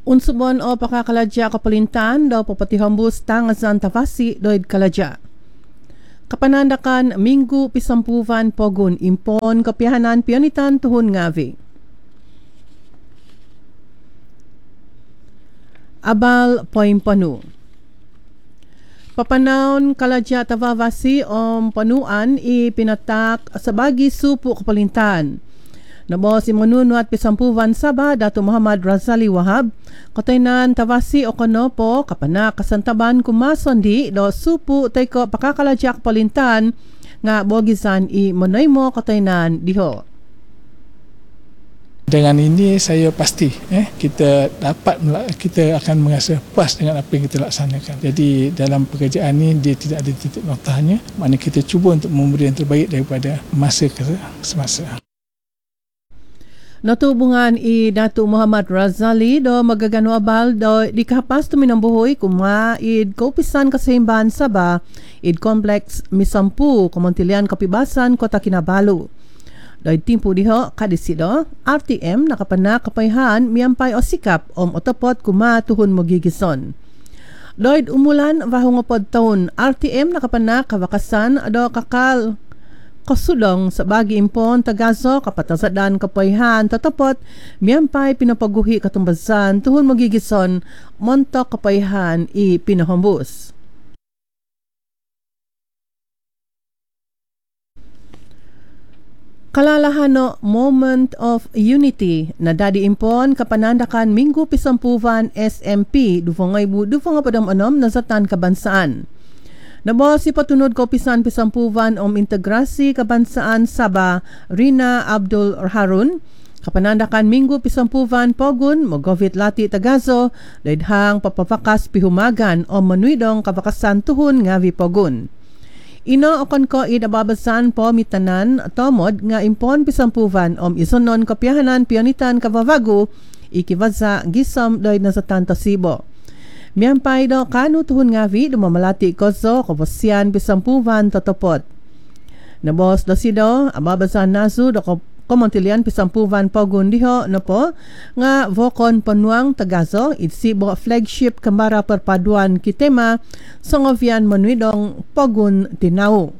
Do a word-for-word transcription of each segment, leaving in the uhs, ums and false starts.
Unsubon o pakakaladya kapalintan daw papatihambus tangazan tavasi doid kaladya. Kapanandakan Minggu pisampuvan pogun impon kapihanan pionitan tuhun ngavi. Abal poin panu. Papanaon kaladya tavavasi om panuan ipinatak sabagi supu kapalintan. Nabo si Manunuat Pisampuvan Sabah Dato Muhammad Razali Wahab kataynan tavasi o kanopo kapana kasantaban kumasondi do supu tayko pakakalajak palintan nga bogisan i monaymo kataynan diho. Dengan ini saya pasti eh kita dapat kita akan merasa puas dengan apa yang kita laksanakan. Jadi dalam pekerjaan ini dia tidak ada titik noktahnya, maknanya kita cuba untuk memberi yang terbaik daripada masa ke semasa. Natubungan i Dato Muhammad Razali do magaganwabal do di kahapas tuminambuhoy kuma id kaupisan kasaimbahan Sabah id kompleks Misampu Kementerian Kebebasan Kota Kinabalu. Do timpu diho kadisido R T M nakapana kapayhan miyampay o sikap om otopot kuma tuhun mogigison. Doid umulan vahungopod taon R T M nakapana kawakasan do kakal kasudong sa bagi impon tagaso kapatasadan kapayhan tatapot miyampay pinapaguhi katumbasan tuhon magigison montok kapayhan i pinahambus. Kalalahano Moment of Unity na dadi impon kapanandakan Minggu Pisampuvan S M P dufangay bu dufang padam-anom na satan kabansaan. Nabo si patunod ko pisan pisampuvan om integrasi kabansaan Sabah Rina Abdul Harun kapanandakan Minggu pisampuvan pogun mogovit lati tagazo daidhang papapakas pihumagan o manuidong kabakasan tuhun ngavi pogun. Ino okon ko idababasan po mitanan tomod nga impon pisampuvan om isonon kapiyahanan pionitan kabavago ikivaza gisom doid na sa tantasibo. Miyampay do kanu tuhun ngavi dumamalati kozo kabosyan pisampuvan totopot. Nabos do sido ababasan nasu do Kementerian Pisampuvan pogun diho no po nga vokon panuang tagazo itsibo flagship kembara perpaduan kitema songovian manuidong pogun tinau.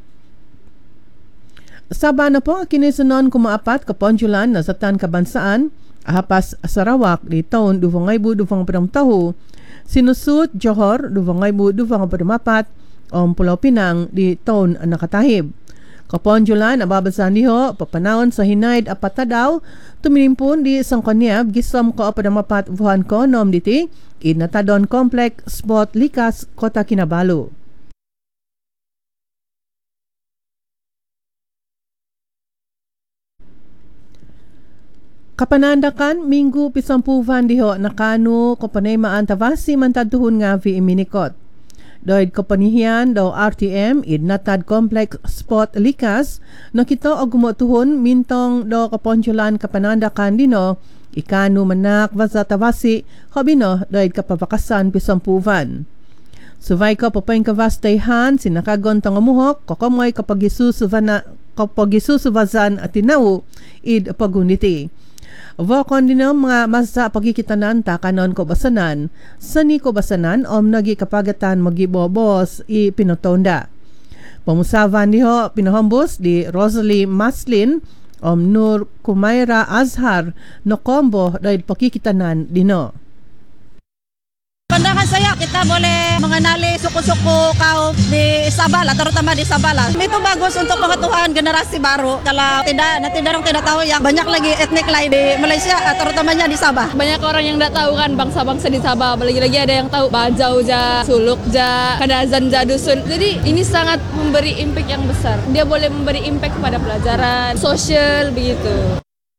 Sabah na po kinisunon kumaapat kaponjulan na satan kabansaan ahapas Sarawak di taon dufangay bu dufang padang tahu sinusut Johor dufangay bu dufang padamapat om Pulau Pinang di taon nakatahib. Kaponjulan ababasan diho papanahon sa hinaid apatadaw tuminimpun di Sangkoniab gisom ko padamapat vuhan ko nom diti inatadon komplek spot likas Kota Kinabalu. Kapanandakan Minggu Pisampuvan diho nakanu kapanaymaan tavasi mantaduhun ngavi iminikot. Doid kapanihian daw R T M idnatad kompleks spot likas nakita og gumotuhon mintong do kaponjulan kapanandakan dino ikanu manak vaza tavasi habino doid kapapakasan pisampuvan. Suvay ko papain kavastayhan sinakagon tangamuhok kokomoy kapag isusuvana kapag isusuvazan at tinaw id paguniti. Vokon din ang mga masa pagkikitanan takanon ko basanan, sani ko basanan om nagi kapagatan magibobos i pinotonda. Pamusavan diho pinahambos di Rosalie Maslin om Nur Kumaira Azhar no kombo dahil pagkikitanan dino. Pandangan saya kita boleh mengenali suku-suku kaum di Sabala, terutama di Sabala. Itu bagus untuk pengetahuan generasi baru. Kalau tidak, nanti orang tidak tahu yang banyak lagi etnik lain di Malaysia, terutamanya di Sabah. Banyak orang yang tidak tahu kan bangsa-bangsa di Sabah. Lagi-lagi ada yang tahu Bajau ja, Suluk ja, Kadazan ja, Dusun. Jadi ini sangat memberi impact yang besar. Dia boleh memberi impact pada pelajaran, sosial begitu.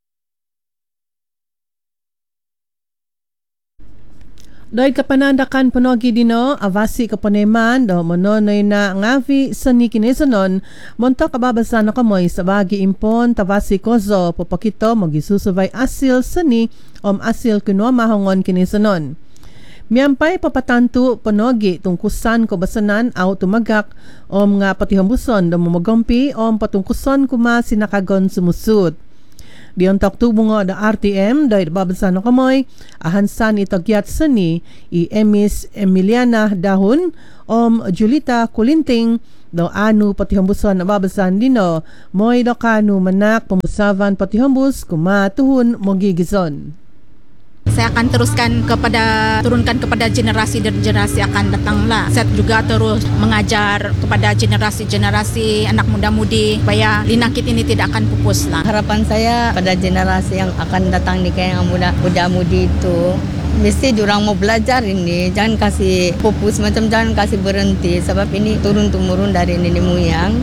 Doy kapanandakan panogi dino avasi kapaneman do mononoy na ngavi sani kinesanon montok kababasan na kamoy sa bagi impon tavasi kozo popakito magisusuvay asil sani om asil kunwa mahongon kinesanon. Miyampay papatantu panogi tungkusan ko basanan au tumagak om nga patihambuson do mamagompi om patungkuson kuma sinakagon sumusud. Di ontok tubo nga da R T M dahil babansa na kamoy ahansan itagyat seni i Emis Emiliana Dahon om Julita Kulinting do anu patihombuson na babansan dino moy do kanu manak pembusavan patihombus kumatuhun mogigizon. Saya akan teruskan kepada turunkan kepada generasi dan generasi akan datanglah. Saya juga terus mengajar kepada generasi-generasi anak muda-mudi supaya linakit ini tidak akan pupus lah. Harapan saya pada generasi yang akan datang ni kayak yang muda muda-mudi itu mesti diorang mau belajar ini, jangan kasih pupus macam jangan kasih berhenti sebab ini turun temurun dari nenek moyang.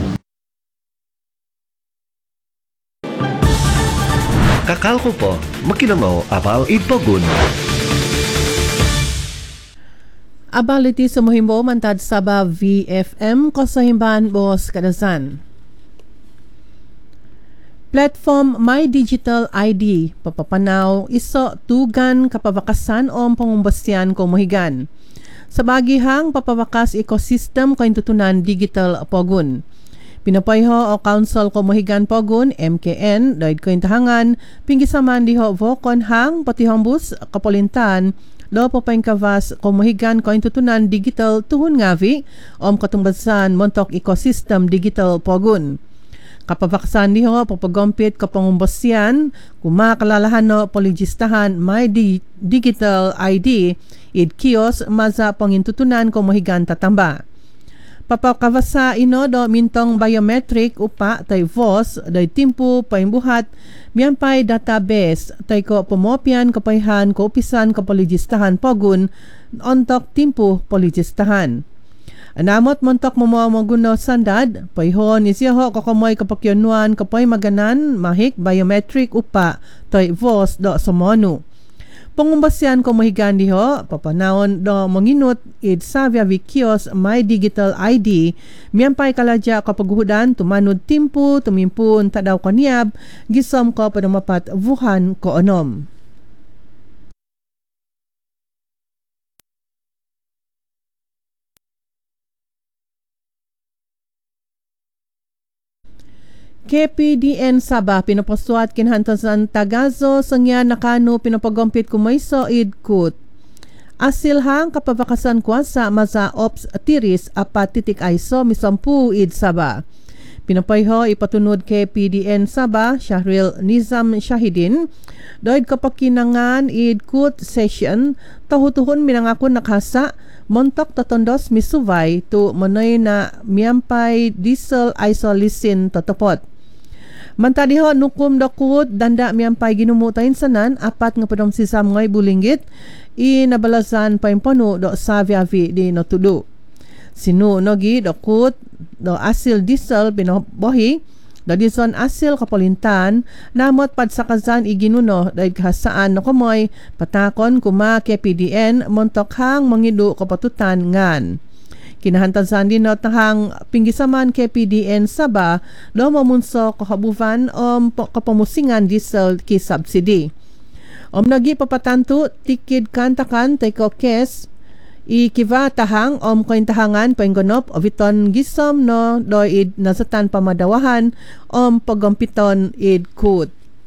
Kakal ko po, makinamaw abal itpogun. Abal iti sa mohimbo mantad saba V F M kasahimban bos kadasan. Platform My Digital I D papapanaw iso tugan kapabakasan o pangumbasyan ko mohigan. Sa bagihang papabakas ecosystem ko tutunan digital pogun. Pinapayho o Council ko mohigan pogun M K N dahil ko intahangan pinggisaman diho vokon hang patihombus kapolintan do papayngkavas ko mohigan ko tutunan digital tuhun ngavi om katumbasan montok ecosystem digital pogun. Kapabaksan diho papagompit kapangumbasyan kumakalalahan no poligistahan My Di- Digital I D id kios maza pangintutunan ko mohigan tatamba. Papakavasa ino do mintong biometric upa tay V O S day timpo paimbuhat miyampay database tay ko pumopian kapayhan ko upisan kapoligistahan pogun ontok timpo poligistahan. Anamot montok mamaguno sandad payhon isiho kakamay kapakyanuan kapay maganan mahik biometric upa tay V O S do somonu. Pangumbasyan ko mahigan diho, papanawon do manginut id savia vikios My Digital I D, miyampay kaladya kapaghudan tumanod timpo, tumimpun tadaw kaniyab, gisom ko padamapat vuhan ko onom. K P D N Sabah pinapostuat kinhantasan Tagazo sangya nakano pinapagompit kumayso idkut. Asilhang kapabakasan kuasa masa ops tiris apat titik aiso misampu id Sabah. Pinapayho ipatunod kay P D N Sabah Shahril Nizam Shahidin doid kapakinangan idkut session tahutuhon minangakon nakasa montok tatondos misuvay to manoy na miyampay diesel isolisin totopot. Mantadiho nukum dakut danda miyampay ginumutain sanan apat nga padong sisam ngay bulinggit inabalasan paimpano do saviavi di notudo. Sinu nogi dakut do asil diesel pinabohi do dison asil kapolintan namot padsakazan iginuno dahil kahasaan no kamoy patakon kuma ke P D N montok hang mangidu kapatutan ngan. Kinahantasan din not hang pinggisaman kay P D N Sabah do mamunso kahabuvan om kapamusingan diesel ki subsidy. Om nagi papatanto tikid kantakan tay ko kes ikiva tahang om kaintahangan painggonop oviton gisom no do id nasatan pamadawahan om pagompiton id kut.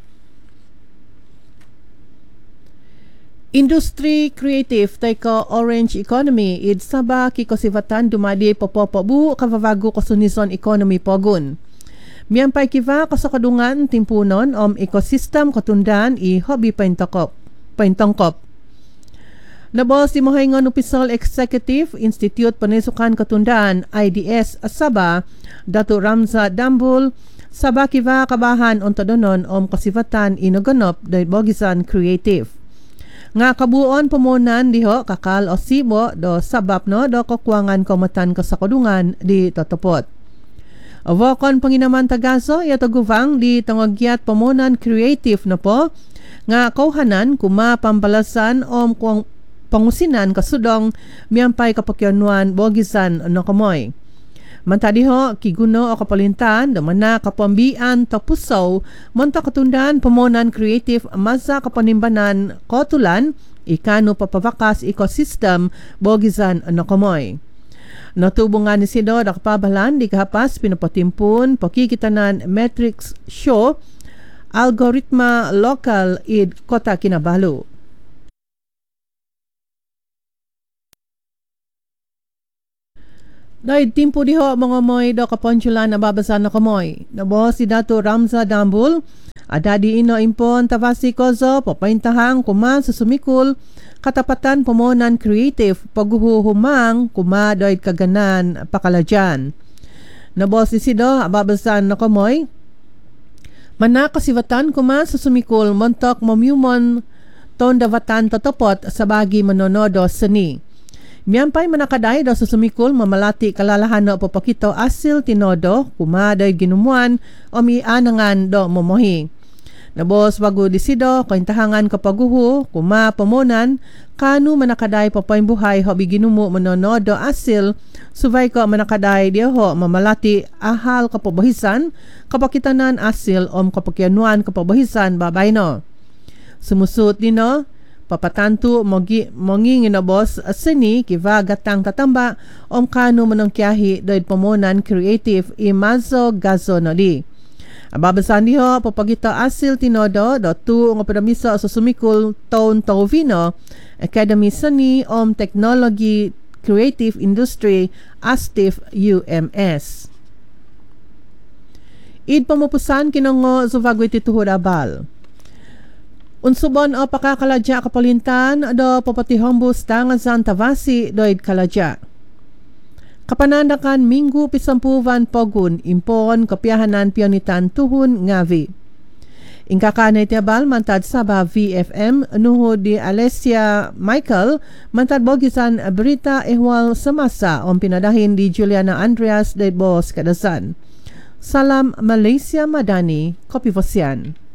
Industry Creative tay ko Orange Economy id Sabah kikosivatan dumadi popopobu kavavago kosunison economy pogun. Miyampay kiva kasakadungan timpunon om ecosystem katundan i hobby paintokop. Paintongkop. Nabos si Mohaingon Official Executive Institute Panisukan Katundaan I D S Sabah Dato Ramza Dambul Sabah kiva kabahan ontodonon om kasivatan inoganop dahil bogisan creative. Nga kabuon pumunan diho kakal o sibo do sabab no do kokwangan komatan kasakadungan di totopot. Avokon panginaman tagaso yato guvang di tangagyat pumunan creative na po nga kauhanan kuma pambalasan om kung pangusinan kasudong miyampay kapakyanuan bogisan no kamoy. Mantadiho kiguno o kapalintan damana kapambian tapusaw monta katundan pamonan creative masa kapanimbanan kotulan ikano papavakas ecosystem bogisan nakomoy. Natubungan ni Sido nakapabalan di kahapas pinapatimpun pakikitanan metrics show algoritma lokal id Kota Kinabalu. Dahil timpo diho mga moy do kaponsulan na babasa na kamoy. Nabo si Dato Ramza Dambul, ada di ino impon Tavasi Kozo, papaintahang kuma sa sumikul, katapatan pomonan creative, paghuhumang kuma doy kaganan pakalajan. Nabo si Sido, babasa na kamoy, mana kasivatan kuma sa sumikul, montok mamyumon, ton davatan totopot sa bagi manonodo seni. Miyampay manakaday daw sa sumikul mamalati kalalahan na papakito asil tinodo kumaday ginumuan o mianangan do momohi. Nabos bago disido kaintahangan kapaguhu kuma pamonan kanu manakaday papaimbuhay hobi ginumu manonodo asil suvay ko manakaday diho mamalati ahal kapabahisan kapakitanan asil om kapakyanuan kapabahisan babay no. Sumusut dino papatantu mogi monging na boss seni kiva gatang tatamba om kanu manongkyahi doid pomonan creative imazo gazonoli. Ababasan diho papagita asil tinodo do tu nga padamiso sa sumikul Town Tauvino Academy Seni om Technology Creative Industry Astif U M S. Id pamupusan kinongo suvagwit tituhod abal. Unsubon o pakakaladya kapalintan do papatihombus tangan sa Tavasi doid kaladya. Kapanandakan Minggu pisampuvan pogun impon kapyahanan pionitan tuhun ngavi. Ingkakanay tiyabal mantad saba V F M nuho di Alessia Michael mantad bogisan berita ehwal semasa om pinadahin di Juliana Andreas doid bos kadasan. Salam Malaysia Madani, Kopi Fosian.